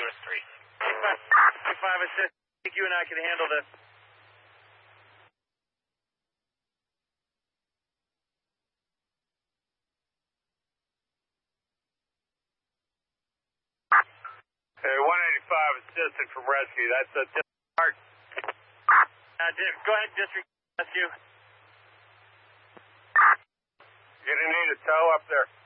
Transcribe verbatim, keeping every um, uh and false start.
three. five assist. I think you and I can handle this. Hey, one eighty-five assisted from rescue. That's a District. Uh, go ahead, District Rescue. You're going to need a tow up there.